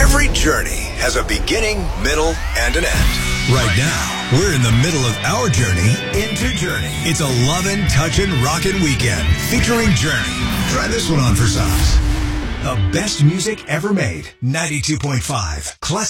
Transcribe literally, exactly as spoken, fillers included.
Every journey has a beginning, middle, and an end. Right now, we're in the middle of our journey into Journey. It's a lovin', touchin', rockin' weekend featuring Journey. Try this one on for size. The best music ever made. ninety-two point five. Classic.